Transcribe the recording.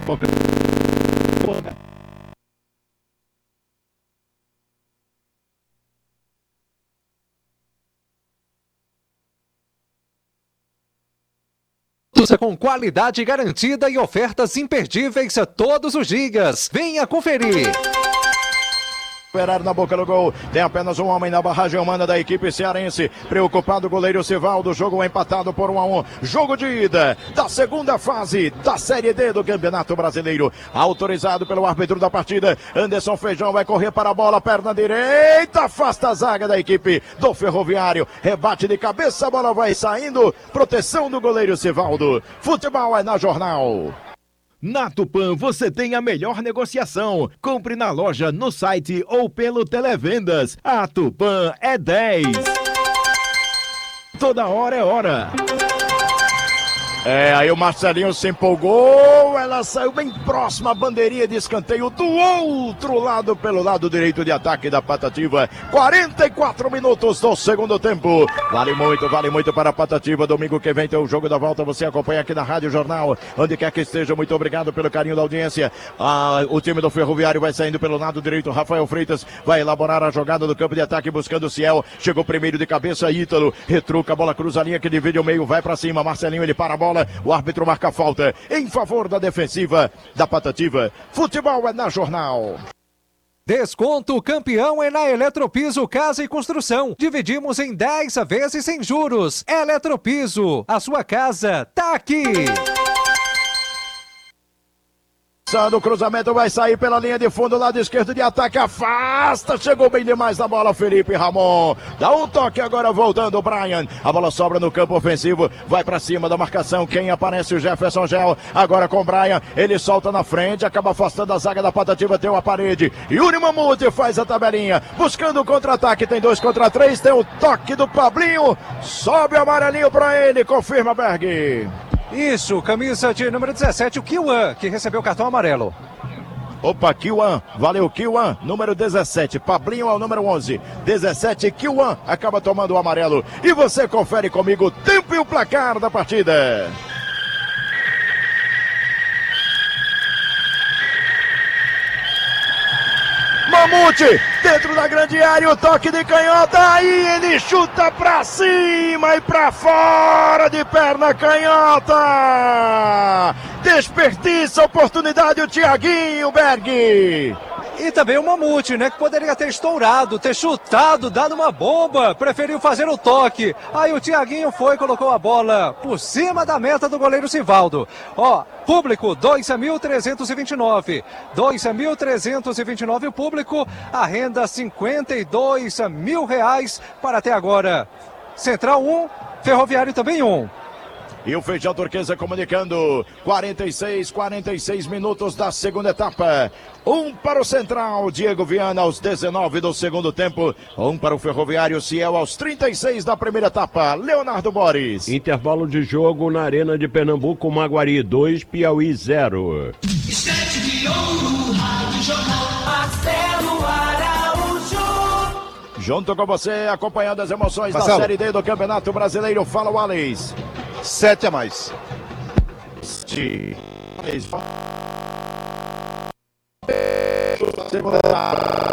Com qualidade garantida e ofertas imperdíveis a todos os dias. Venha conferir. Operário na boca do gol, tem apenas um homem na barragem humana da equipe cearense, preocupado o goleiro Sivaldo, jogo empatado por 1-1, jogo de ida da segunda fase da Série D do Campeonato Brasileiro, autorizado pelo árbitro da partida, Anderson Feijão vai correr para a bola, perna direita, afasta a zaga da equipe do Ferroviário, rebate de cabeça, a bola vai saindo, proteção do goleiro Sivaldo, futebol é na Jornal. Na Tupã você tem a melhor negociação. Compre na loja, no site ou pelo Televendas. A Tupã é 10. Toda hora é hora. Aí o Marcelinho se empolgou, ela saiu bem próxima à bandeirinha de escanteio do outro lado, pelo lado direito de ataque da Patativa. 44 minutos do segundo tempo. Vale muito para a Patativa. Domingo que vem tem o jogo da volta, você acompanha aqui na Rádio Jornal, onde quer que esteja. Muito obrigado pelo carinho da audiência. O time do Ferroviário vai saindo pelo lado direito, Rafael Freitas vai elaborar a jogada do campo de ataque, buscando o Ciel. Chegou primeiro de cabeça, Ítalo, retruca, a bola cruza a linha que divide o meio, vai para cima, Marcelinho, ele para a bola. O árbitro marca a falta em favor da defensiva da Patativa. Futebol é na Jornal. Desconto campeão é na Eletropiso Casa e Construção. Dividimos em 10 vezes sem juros. Eletropiso, a sua casa tá aqui. O cruzamento vai sair pela linha de fundo, lado esquerdo de ataque, afasta, chegou bem demais na bola, Felipe Ramon, dá um toque agora, voltando o Brian, a bola sobra no campo ofensivo, vai pra cima da marcação, quem aparece? O Jefferson Gel, agora com o Brian, ele solta na frente, acaba afastando a zaga da Patativa, tem uma parede, Yuri Mamute faz a tabelinha, buscando o contra-ataque, tem 2 contra 3, tem o toque do Pablinho, sobe o amarelinho pra ele, confirma Berg. Isso, camisa de número 17, o Kiwan, que recebeu o cartão amarelo. Opa, Kiwan, valeu Kiwan, número 17, Pablinho é o número 11, 17, Kiwan acaba tomando o amarelo. E você confere comigo o tempo e o placar da partida. Mamute, dentro da grande área, o toque de canhota, aí ele chuta pra cima e pra fora de perna canhota. Desperdiça a oportunidade o Thiaguinho Berg. E também o Mamute, né, que poderia ter estourado, ter chutado, dado uma bomba, preferiu fazer o toque. Aí o Thiaguinho foi e colocou a bola por cima da meta do goleiro Sivaldo. Público, 2.329. 2.329 o público, a renda R$52 mil para até agora. Central 1, Ferroviário também 1. E o Feijão Turquesa comunicando, 46 minutos da segunda etapa. 1 para o Central, Diego Viana aos 19 do segundo tempo. 1 para o Ferroviário, Ciel aos 36 da primeira etapa. Leonardo Boris. Intervalo de jogo na Arena de Pernambuco, Maguari 2, Piauí 0. Estete de ouro, Rádio Jornal, Marcelo Araújo. Junto com você, acompanhando as emoções da Série D do Campeonato Brasileiro. Fala o Alex. 7 a mais. Segunda